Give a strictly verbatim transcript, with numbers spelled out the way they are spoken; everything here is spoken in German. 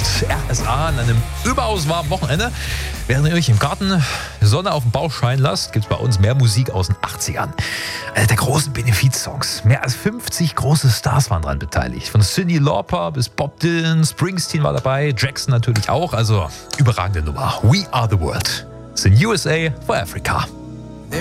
R S A an einem überaus warmen Wochenende. Während ihr euch im Garten Sonne auf den Bauch scheinen lasst, gibt es bei uns mehr Musik aus den achtzigern. Einer der großen Benefizsongs. Mehr als fünfzig große Stars waren daran beteiligt. Von Cyndi Lauper bis Bob Dylan, Springsteen war dabei, Jackson natürlich auch. Also überragende Nummer. We Are The World. It's in U S A for Africa.